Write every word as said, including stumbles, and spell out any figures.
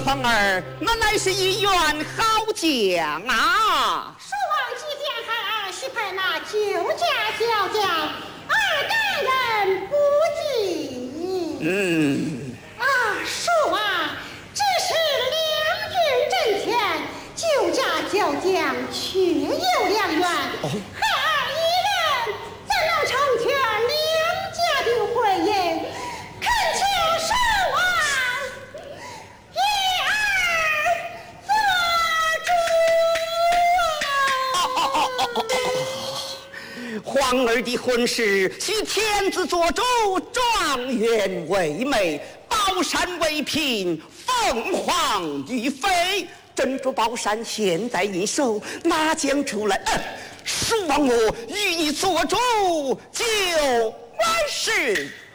皇儿，那乃是一员好将啊！ 蜀王即将孩儿许派那救驾小将，二感人不济。 嗯。 啊，蜀王，只是两军阵前，救驾小将却有两员。 哦孩儿一人怎能成全两家的婚姻？恳求蜀王一二做主。 皇儿的婚事需天子做主，状元为媒，宝山为嫔，凤凰于妃。珍珠宝山现在你手，拿将出来？呃蜀王我与你做主就完事。